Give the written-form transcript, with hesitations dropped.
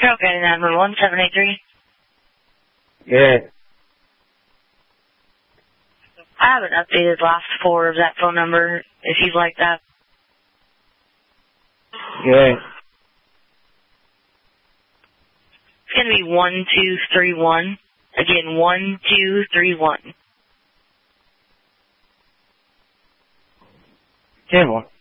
Okay, number 1783. Yeah. I haven't updated last 4 of that phone number, if you'd like that. Yeah. It's going to be 1231. Again, 1231. 10-1.